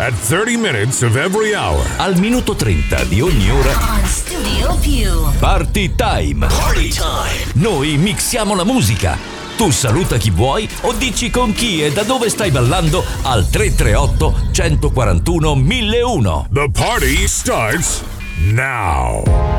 at 30 minutes of every hour. Al minuto 30 di ogni ora. On Studio Più. Party Time. Party time. Noi mixiamo la musica. Tu saluta chi vuoi o dici con chi e da dove stai ballando al 338 141 1001. The party starts now.